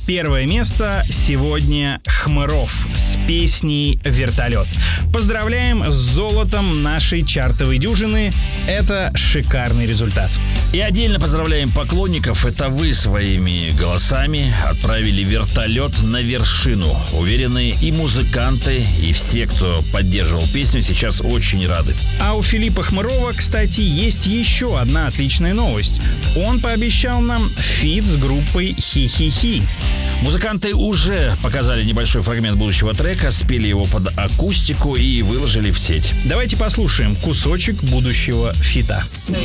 Первое место сегодня Хмыров с песней «Вертолет». Поздравляем с золотом нашей чартовой дюжины. Это шикарный результат. И отдельно поздравляем поклонников. Это вы своими голосами отправили «Вертолет» на вершину. Уверены, и музыканты, и все, кто поддерживал песню, сейчас очень рады. А у Филиппа Хмырова, кстати, есть еще одна отличная новость. Он пообещал нам фит с группой «Хи-хи-хи». Музыканты уже показали небольшой фрагмент будущего трека, спели его под акустику и выложили в сеть. Давайте послушаем кусочек будущего фита.